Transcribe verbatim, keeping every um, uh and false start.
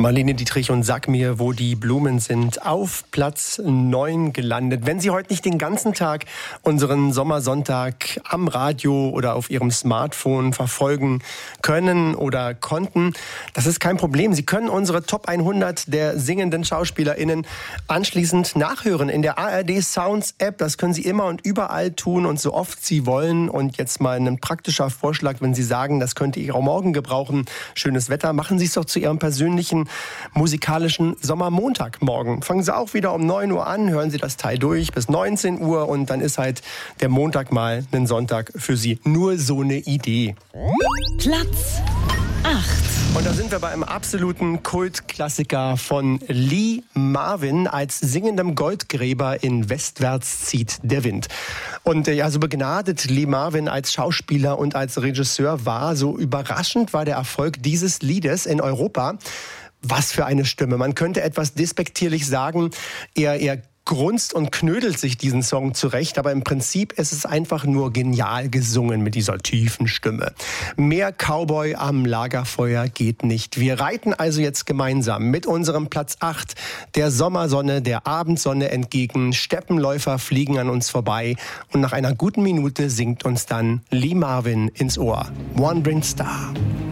Marlene Dietrich und Sag mir, wo die Blumen sind, auf Platz neun gelandet. Wenn Sie heute nicht den ganzen Tag unseren Sommersonntag am Radio oder auf Ihrem Smartphone verfolgen können oder konnten, das ist kein Problem. Sie können unsere Top hundert der singenden SchauspielerInnen anschließend nachhören in der A R D Sounds App. Das können Sie immer und überall tun und so oft Sie wollen. Und jetzt mal ein praktischer Vorschlag, wenn Sie sagen, das könnte ihr auch morgen gebrauchen, schönes Wetter, machen Sie es doch zu Ihrem persönlichen musikalischen Sommermontagmorgen. Fangen Sie auch wieder um neun Uhr an, hören Sie das Teil durch bis neunzehn Uhr und dann ist halt der Montag mal ein Sonntag für Sie. Nur so eine Idee. Platz acht. Und da sind wir bei einem absoluten Kultklassiker von Lee Marvin als singendem Goldgräber in Westwärts zieht der Wind. Und ja, so begnadet Lee Marvin als Schauspieler und als Regisseur war, so überraschend war der Erfolg dieses Liedes in Europa. Was für eine Stimme. Man könnte etwas despektierlich sagen, er, er grunzt und knödelt sich diesen Song zurecht, aber im Prinzip ist es einfach nur genial gesungen mit dieser tiefen Stimme. Mehr Cowboy am Lagerfeuer geht nicht. Wir reiten also jetzt gemeinsam mit unserem Platz acht der Sommersonne, der Abendsonne entgegen. Steppenläufer fliegen an uns vorbei und nach einer guten Minute singt uns dann Lee Marvin ins Ohr. One Bring Star.